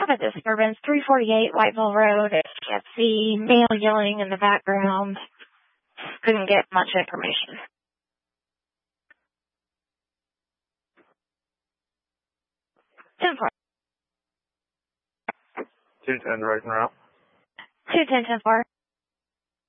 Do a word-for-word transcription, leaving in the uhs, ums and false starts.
have a disturbance, three forty-eight Whiteville Road. Can't see male yelling in the background. Couldn't get much information. ten four. two ten right now. two ten ten four.